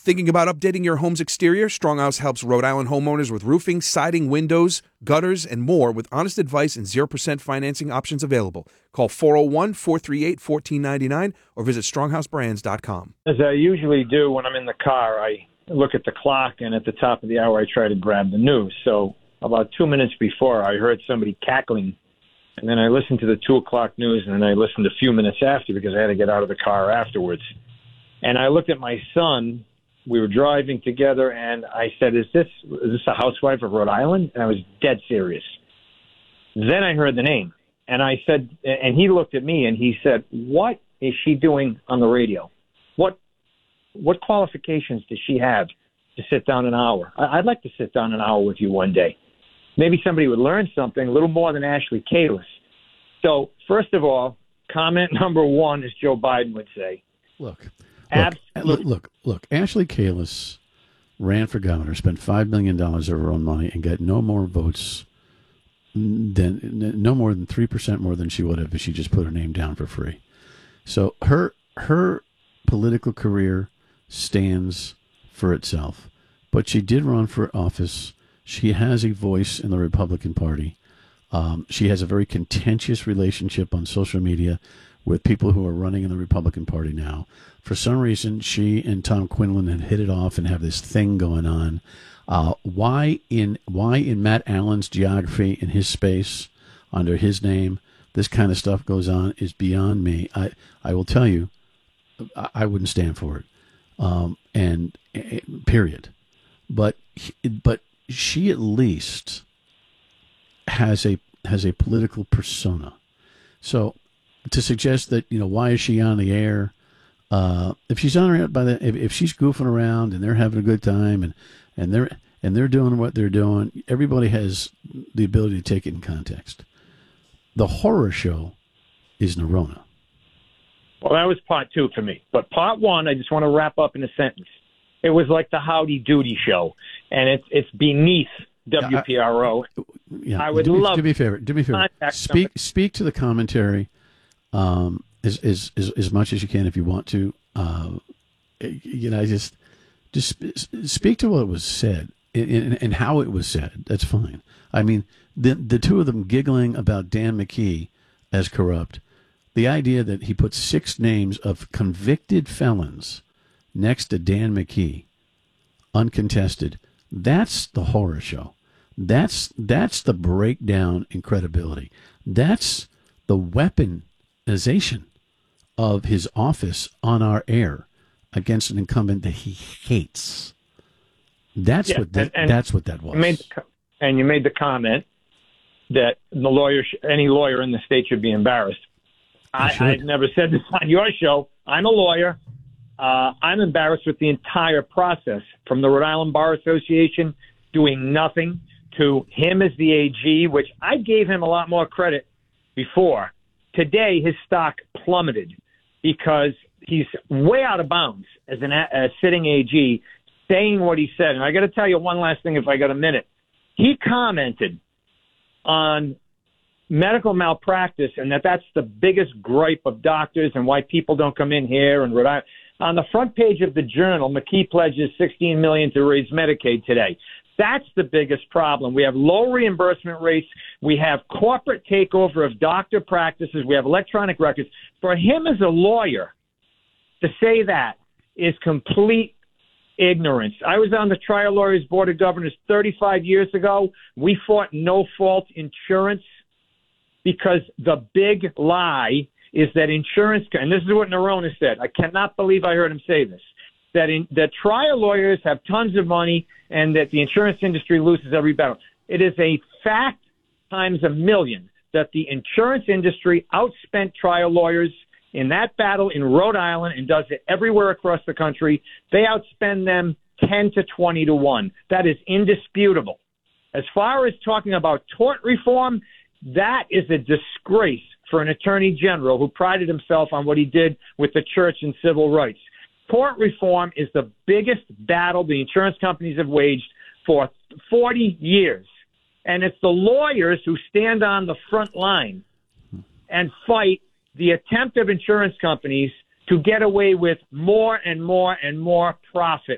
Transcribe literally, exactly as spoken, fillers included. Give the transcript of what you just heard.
Thinking about updating your home's exterior? Stronghouse helps Rhode Island homeowners with roofing, siding, windows, gutters, and more with honest advice and zero percent financing options available. Call four oh one, four three eight, one four nine nine or visit stronghouse brands dot com. As I usually do when I'm in the car, I look at the clock, and at the top of the hour, I try to grab the news. So about two minutes before, I heard somebody cackling, and then I listened to the two o'clock news, and then I listened a few minutes after because I had to get out of the car afterwards. And I looked at my son. We were driving together, and I said, is this is this a housewife of Rhode Island? And I was dead serious. Then I heard the name, and I said, and he looked at me, and he said, what is she doing on the radio? What what qualifications does she have to sit down an hour? I'd like to sit down an hour with you one day. Maybe somebody would learn something a little more than Ashley Kalis. So, first of all, comment number one, as Joe Biden would say. Look. Absolutely. Look, look, look, Ashley Kalis ran for governor, spent five million dollars of her own money, and got no more votes than, no more than three percent more than she would have if she just put her name down for free. So her her political career stands for itself. But she did run for office. She has a voice in the Republican Party. Um, she has a very contentious relationship on social media with people who are running in the Republican Party now. For some reason, she and Tom Quinlan had hit it off and have this thing going on. Uh, why in why in Matt Allen's geography, in his space, under his name, this kind of stuff goes on is beyond me. I, I will tell you, I, I wouldn't stand for it. Um, and uh, period. But but she at least has a has a political persona. So to suggest that, you know, why is she on the air? Uh, if she's on air by the, if, if she's goofing around and they're having a good time and, and they're and they're doing what they're doing, everybody has the ability to take it in context. The horror show is Nerona. Well, that was part two for me. But part one, I just want to wrap up in a sentence. It was like the Howdy Doody show, and it's it's beneath W P R O. Yeah, I, yeah, I would do me, love do me a favor. Do me a favor. Speak somebody. speak to the commentary. Um, As, as as as much as you can if you want to. Uh, you know, I just just speak to what was said and, and how it was said. That's fine. I mean, the the two of them giggling about Dan McKee as corrupt. The idea that he put six names of convicted felons next to Dan McKee, uncontested. That's the horror show. That's that's the breakdown in credibility. That's the weaponization of his office on our air against an incumbent that he hates. That's yeah, what that. And, and that's what that was. You made the, and you made the comment that the lawyer, any lawyer in the state, should be embarrassed. I, I never said this on your show. I'm a lawyer. Uh, I'm embarrassed with the entire process, from the Rhode Island Bar Association doing nothing to him as the A G, which I gave him a lot more credit before. Today, his stock plummeted because he's way out of bounds as an, a sitting A G, saying what he said. And I got to tell you one last thing if I got a minute. He commented on medical malpractice and that that's the biggest gripe of doctors and why people don't come in here and Rhode Island. On the front page of the Journal, McKee pledges sixteen million dollars to raise Medicaid today. That's the biggest problem. We have low reimbursement rates. We have corporate takeover of doctor practices. We have electronic records. For him as a lawyer to say that is complete ignorance. I was on the Trial Lawyers Board of Governors thirty-five years ago. We fought no-fault insurance because the big lie is that insurance, and this is what Nerona said. I cannot believe I heard him say this. That in, that trial lawyers have tons of money and that the insurance industry loses every battle. It is a fact times a million that the insurance industry outspent trial lawyers in that battle in Rhode Island and does it everywhere across the country. They outspend them ten to twenty to one. That is indisputable. As far as talking about tort reform, that is a disgrace for an attorney general who prided himself on what he did with the church and civil rights. Tort reform is the biggest battle the insurance companies have waged for forty years. And it's the lawyers who stand on the front line and fight the attempt of insurance companies to get away with more and more and more profit.